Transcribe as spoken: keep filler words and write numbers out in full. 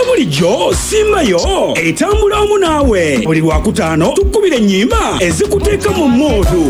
bulijjo simbayo etambula wamu naawe buli lwakutaano tukubira ennyimba ezikuteeka mu moodu